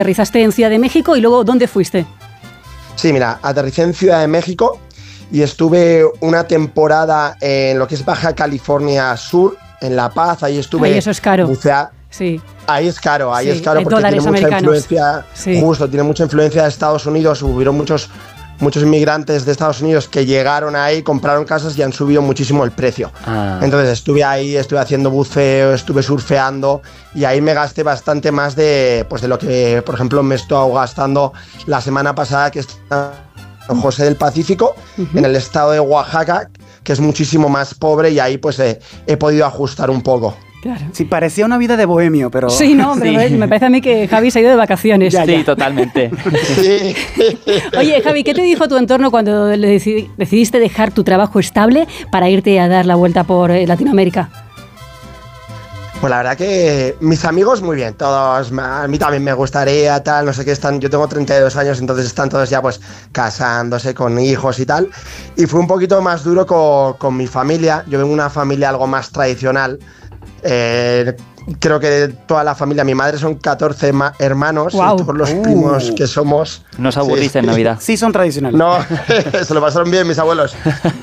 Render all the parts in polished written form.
Aterrizaste en Ciudad de México y luego, ¿dónde fuiste? Sí, mira, aterricé en Ciudad de México y estuve una temporada en lo que es Baja California Sur, en La Paz. Ahí estuve. Ahí eso es caro. Sí. Ahí es caro Sí, porque tiene mucha americanos. influencia. Sí. Justo, tiene mucha influencia de Estados Unidos. Hubieron muchos inmigrantes de Estados Unidos que llegaron ahí, compraron casas y han subido muchísimo el precio. Entonces estuve ahí, estuve haciendo buceo, estuve surfeando y ahí me gasté bastante más de lo que, por ejemplo, me estoy gastando la semana pasada, que está en José del Pacífico, en el estado de Oaxaca, que es muchísimo más pobre, y ahí pues he podido ajustar un poco. Claro. Sí, parecía una vida de bohemio, pero... Sí, no, pero Sí. me parece a mí que Javi se ha ido de vacaciones. Sí, totalmente. Sí. Oye, Javi, ¿qué te dijo tu entorno cuando decidiste dejar tu trabajo estable para irte a dar la vuelta por Latinoamérica? Pues la verdad que mis amigos muy bien, todos, a mí también me gustaría, tal, no sé qué, yo tengo 32 años, entonces están todos ya pues casándose con hijos y tal, y fue un poquito más duro con mi familia. Yo vengo de una familia algo más tradicional. Creo que de toda la familia, mi madre son 14 hermanos, Wow. y todos los primos que somos. No os aburrís Sí. en Navidad. Sí, son tradicionales. No, se lo pasaron bien mis abuelos.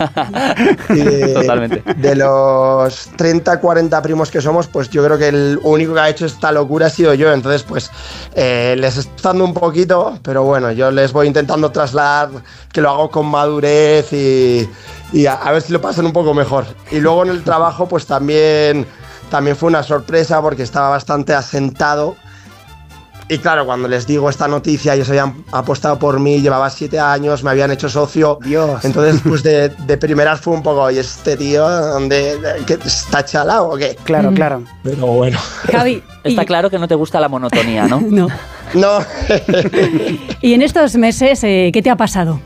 Totalmente. De los 30, 40 primos que somos, pues yo creo que el único que ha hecho esta locura ha sido yo. Entonces, pues les está dando un poquito, pero bueno, yo les voy intentando trasladar que lo hago con madurez y a ver si lo pasan un poco mejor. Y luego en el trabajo, pues también fue una sorpresa porque estaba bastante asentado. Y claro, cuando les digo esta noticia, ellos habían apostado por mí, llevaba 7 años, me habían hecho socio. Dios. Entonces, pues de primeras fue un poco, oye, este tío, ¿qué, está chalado o qué? Claro, claro. Pero bueno. Javi. Está claro que no te gusta la monotonía, ¿no? No. No. Y en estos meses, ¿qué te ha pasado?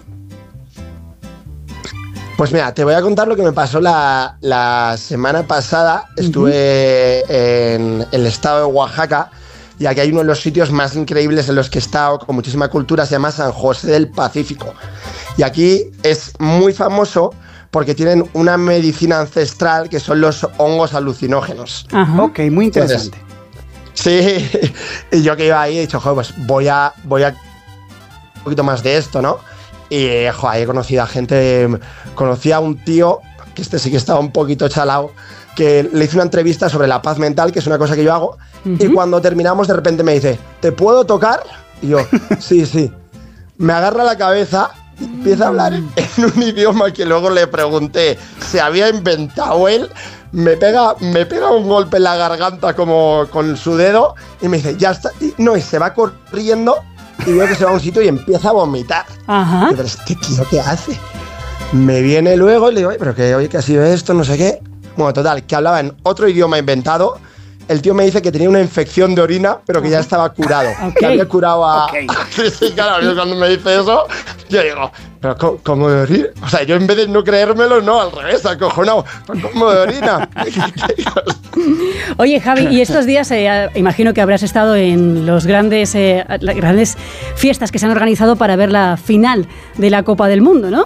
Pues mira, te voy a contar lo que me pasó la semana pasada. Estuve en el estado de Oaxaca, y aquí hay uno de los sitios más increíbles en los que he estado, con muchísima cultura, se llama San José del Pacífico. Y aquí es muy famoso porque tienen una medicina ancestral que son los hongos alucinógenos. Ajá. Ok, muy interesante. Sí, y yo que iba ahí he dicho, joder, pues voy a un poquito más de esto, ¿no? Y joder, he conocido a gente, conocí a un tío, que sí que estaba un poquito chalao, que le hice una entrevista sobre la paz mental, que es una cosa que yo hago, y cuando terminamos de repente me dice, ¿te puedo tocar? Y yo, sí. Me agarra la cabeza, empieza a hablar en un idioma que luego le pregunté, ¿se había inventado él? Me pega un golpe en la garganta como con su dedo, y me dice, ya está, y se va corriendo, y veo que se va a un sitio y empieza a vomitar. Ajá. Y yo, pero este tío, ¿qué hace? Me viene luego y le digo, pero ¿qué ha sido esto? No sé qué. Bueno, total, que hablaba en otro idioma inventado. El tío me dice que tenía una infección de orina, pero que ya estaba curado. Ok. Que había curado a... Ok. Sí, claro, yo cuando me dice eso, yo digo, pero ¿cómo de orina? O sea, yo en vez de no creérmelo, no, al revés, acojonado. ¿Cómo de orina? Oye, Javi, y estos días imagino que habrás estado en las grandes fiestas que se han organizado para ver la final de la Copa del Mundo, ¿no?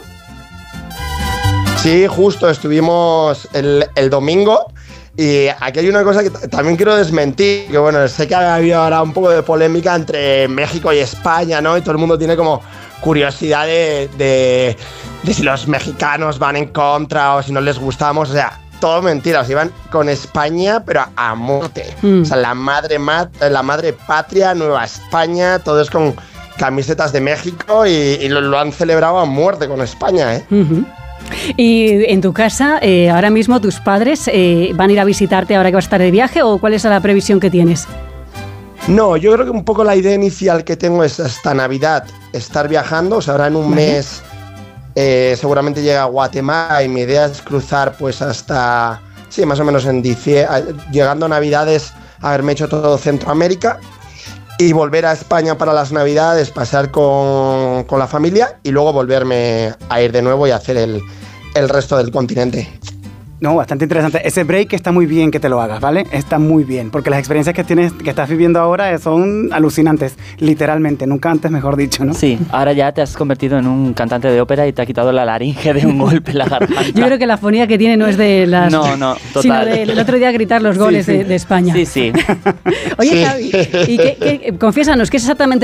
Sí, justo, estuvimos el domingo. Y aquí hay una cosa que también quiero desmentir, que bueno, sé que ha habido ahora un poco de polémica entre México y España, ¿no? Y todo el mundo tiene como curiosidad de si los mexicanos van en contra o si no les gustamos. O sea, todo mentira, o sea, iban con España, pero a muerte. O sea, la madre patria, Nueva España, todos con camisetas de México y lo han celebrado a muerte con España, ¿eh? Y en tu casa, ahora mismo tus padres van a ir a visitarte ahora que vas a estar de viaje, ¿o cuál es la previsión que tienes? No, yo creo que un poco la idea inicial que tengo es hasta Navidad estar viajando. O sea, ahora en un mes seguramente llega a Guatemala, y mi idea es cruzar pues hasta, sí, más o menos en diciembre, llegando a Navidades, haberme hecho todo Centroamérica y volver a España para las Navidades, pasar con la familia y luego volverme a ir de nuevo y hacer el resto del continente. No, bastante interesante. Ese break está muy bien que te lo hagas, ¿vale? Está muy bien, porque las experiencias que estás viviendo ahora son alucinantes, literalmente, nunca antes mejor dicho, ¿no? Sí, ahora ya te has convertido en un cantante de ópera y te ha quitado la laringe de un golpe en la garganta. Yo creo que la fonía que tiene no es de las... No, total. Sino del otro día gritar los goles Sí. de España. Sí. Oye, Javi, y confiésanos, ¿qué es exactamente